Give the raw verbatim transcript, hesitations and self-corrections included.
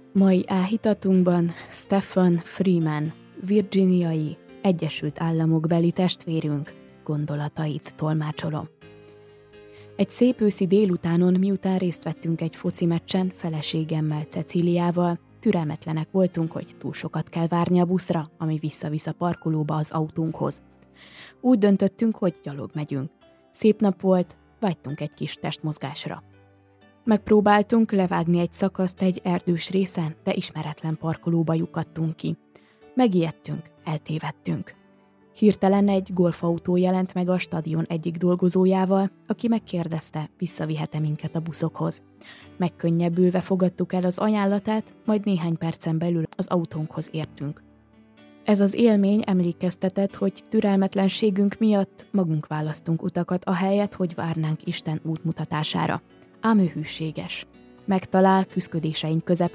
Mai áhítatunkban Stephen Freeman, virginiai Egyesült Államokbeli testvérünk gondolatait tolmácsolom. Egy szép őszi délutánon, miután részt vettünk egy foci meccsen feleségemmel, Cecíliával, türelmetlenek voltunk, hogy túl sokat kell várni a buszra, ami visszavisz a parkolóba az autónkhoz. Úgy döntöttünk, hogy gyalog megyünk. Szép nap volt, vágytunk egy kis testmozgásra. Megpróbáltunk levágni egy szakaszt egy erdős részen, de ismeretlen parkolóba lyukadtunk ki. Megijedtünk, eltévedtünk. Hirtelen egy golfautó jelent meg a stadion egyik dolgozójával, aki megkérdezte, visszavihet-e minket a buszokhoz. Megkönnyebbülve fogadtuk el az ajánlatát, majd néhány percen belül az autónkhoz értünk. Ez az élmény emlékeztetett, hogy türelmetlenségünk miatt magunk választunk utakat ahelyett, hogy várnánk Isten útmutatására. Ám ő hűséges. Megtalál küszködéseink közepén,